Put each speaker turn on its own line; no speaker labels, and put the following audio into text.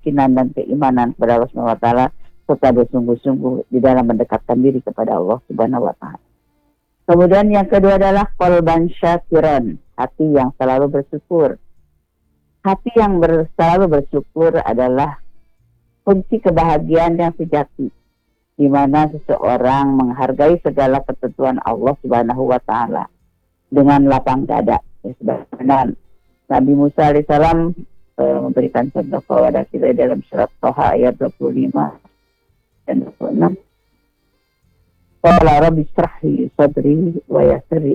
keyakinan dan keimanan kepada Allah Subhanahu wa taala serta bersungguh-sungguh di dalam mendekatkan diri kepada Allah Subhanahu wa taala. Kemudian yang kedua adalah qalban syakiran, hati yang selalu bersyukur. Hati yang selalu bersyukur adalah kunci kebahagiaan yang sejati, di mana seseorang menghargai segala ketentuan Allah Subhanahu wa taala dengan lapang dada. Sebagaimana Nabi Musa alaihissalam memberikan contoh kepada kita dalam surat Thaha ayat 25 dan 26. Qala rabbi shrah li sadri wa yassir li